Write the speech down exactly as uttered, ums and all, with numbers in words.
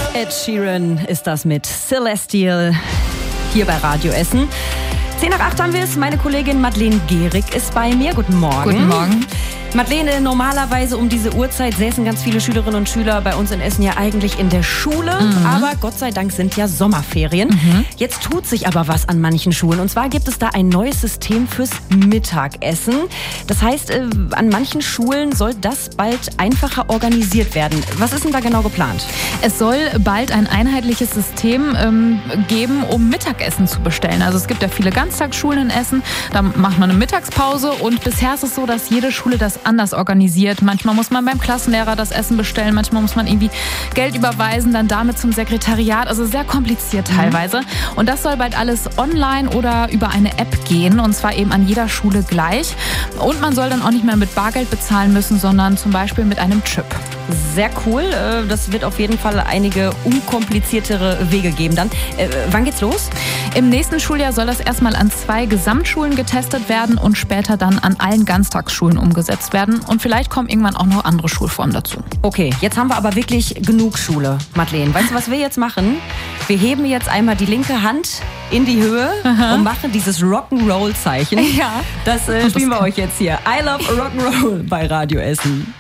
Ed Sheeran ist das mit Celestial hier bei Radio Essen. zehn nach acht haben wir es. Meine Kollegin Madeleine Gehrig ist bei mir. Guten Morgen. Guten Morgen. Madeleine, normalerweise um diese Uhrzeit säßen ganz viele Schülerinnen und Schüler bei uns in Essen ja eigentlich in der Schule. Mhm. Aber Gott sei Dank sind ja Sommerferien. Mhm. Jetzt tut sich aber was an manchen Schulen. Und zwar gibt es da ein neues System fürs Mittagessen. Das heißt, äh, an manchen Schulen soll das bald einfacher organisiert werden. Was ist denn da genau geplant? Es soll bald ein einheitliches System ähm, geben, um Mittagessen zu bestellen. Also es gibt ja viele Ganztagsschulen in Essen. Da macht man eine Mittagspause. Und bisher ist es so, dass jede Schule das anders organisiert. Manchmal muss man beim Klassenlehrer das Essen bestellen, manchmal muss man irgendwie Geld überweisen, dann damit zum Sekretariat. Also sehr kompliziert teilweise. Mhm. Und das soll bald alles online oder über eine App gehen, und zwar eben an jeder Schule gleich. Und man soll dann auch nicht mehr mit Bargeld bezahlen müssen, sondern zum Beispiel mit einem Chip. Sehr cool. Das wird auf jeden Fall einige unkompliziertere Wege geben dann. Wann geht's los? Im nächsten Schuljahr soll das erstmal an zwei Gesamtschulen getestet werden und später dann an allen Ganztagsschulen umgesetzt werden. Und vielleicht kommen irgendwann auch noch andere Schulformen dazu. Okay, jetzt haben wir aber wirklich genug Schule, Madeleine. Weißt du, was wir jetzt machen? Wir heben jetzt einmal die linke Hand in die Höhe Aha. und machen dieses Rock'n'Roll-Zeichen. Ja. Das äh, spielen wir euch jetzt hier. I love Rock'n'Roll bei Radio Essen.